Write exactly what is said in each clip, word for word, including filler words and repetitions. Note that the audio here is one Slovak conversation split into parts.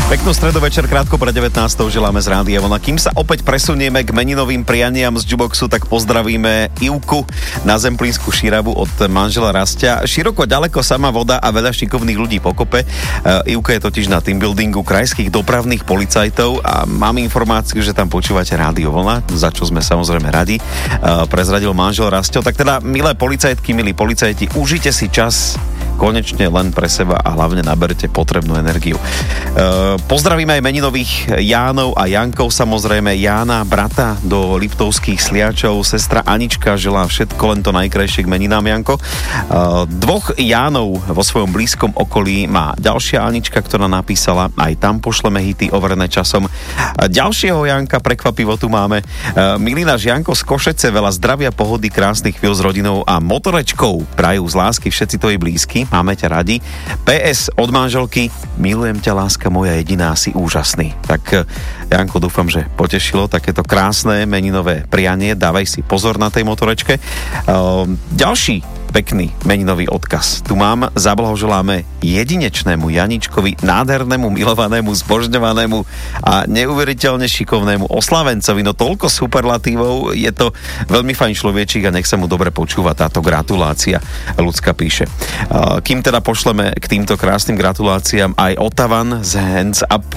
Peknú stredovečer, krátko pre devätnástej želáme z Rádia Vlna. Kým sa opäť presunieme k meninovým prianiam z Juboxu, tak pozdravíme Ivku na Zemplínsku Šíravu od manžela Rastia. Široko ďaleko sama voda a veľa šikovných ľudí pokope. Ivka je totiž na teambuildingu krajských dopravných policajtov a mám informáciu, že tam počúvate Rádio Vlna, za čo sme samozrejme radi. Prezradil manžel Rastio. Tak teda, milé policajtky, milí policajti, užite si čas konečne len pre seba a hlavne naberte potrebnú energiu. E, pozdravíme aj meninových Jánov a Jankov, samozrejme Jána, brata do Liptovských Sliačov, sestra Anička želá všetko len to najkrajšie k meninám, Janko. E, dvoch Jánov vo svojom blízkom okolí má ďalšia Anička, ktorá napísala, aj tam pošleme hity overené časom. E, ďalšieho Janka prekvapivo tu máme. E, milý náš Janko z Košece, veľa zdravia, pohody, krásnych chvíľ s rodinou a motorečkou. Prajú z lásky všetci tvoji blízky. Máme ťa radi. pé es od manželky, milujem ťa, láska moja jediná, si úžasný. Tak Janko, dúfam, že potešilo takéto krásne meninové prianie. Dávaj si pozor na tej motorečke. Uh, ďalší pekný meninový odkaz. Tu mám, zablahoželáme jedinečnému Janičkovi, nádhernému, milovanému, zbožňovanému a neuveriteľne šikovnému oslavencovi. No toľko superlatívov, je to veľmi fajn človečík a nech sa mu dobre počúva táto gratulácia, Ľudská píše. Kým teda pošleme k týmto krásnym gratuláciám aj Otavan z Hands Up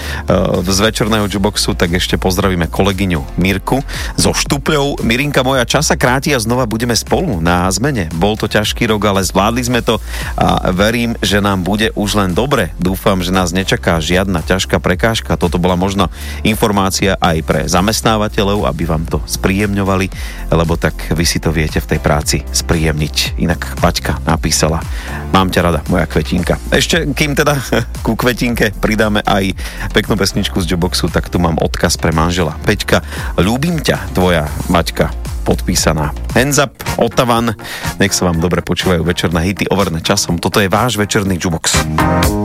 z večerného Juboxu, tak ešte pozdravíme kolegyňu Mirku zo Štupľov. Mirinka moja, čas sa kráti a znova budeme spolu na zmene. Bol to ťažký rok, ale zvládli sme to a verím, že nám bude už len dobre. Dúfam, že nás nečaká žiadna ťažká prekážka. Toto bola možno informácia aj pre zamestnávateľov, aby vám to spríjemňovali, lebo tak vy si to viete v tej práci spríjemniť. Inak Paťka napísala: mám ťa rada, moja kvetinka. Ešte, kým teda ku kvetinke pridáme aj peknú pesničku z Juboxu, tak tu mám odkaz pre manžela Peťka. Ľúbim ťa, tvoja Maťka, podpísaná. Hands Up, Otavan, nech sa vám dobre počúvajú večerné hity overené časom. Toto je váš večerný Jubox.